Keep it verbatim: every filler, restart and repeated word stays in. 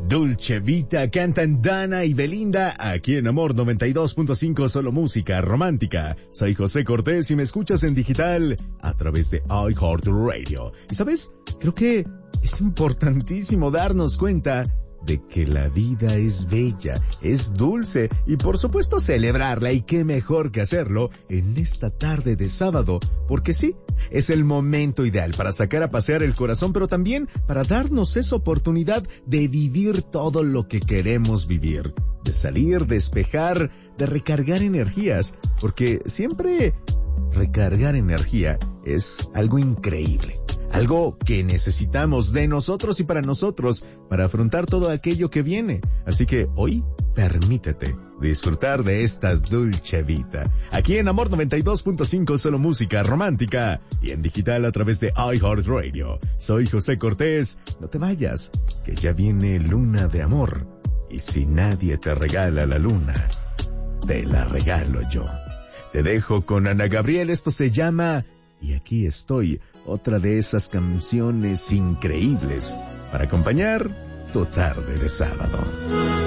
Dolce Vita cantan Dana y Belinda aquí en Amor noventa y dos punto cinco, solo música romántica. Soy José Cortés y me escuchas en digital a través de iHeartRadio. ¿Y sabes? Creo que es importantísimo darnos cuenta de que la vida es bella, es dulce y por supuesto celebrarla, y qué mejor que hacerlo en esta tarde de sábado, porque sí, es el momento ideal para sacar a pasear el corazón, pero también para darnos esa oportunidad de vivir todo lo que queremos vivir, de salir, despejar, de recargar energías, porque siempre recargar energía es algo increíble. Algo que necesitamos de nosotros y para nosotros, para afrontar todo aquello que viene. Así que hoy, permítete disfrutar de esta Dolce Vita. Aquí en Amor noventa y dos punto cinco, solo música romántica. Y en digital a través de iHeartRadio. Soy José Cortés. No te vayas, que ya viene Luna de Amor. Y si nadie te regala la luna, te la regalo yo. Te dejo con Ana Gabriel. Esto se llama Y aquí estoy, otra de esas canciones increíbles para acompañar tu tarde de sábado.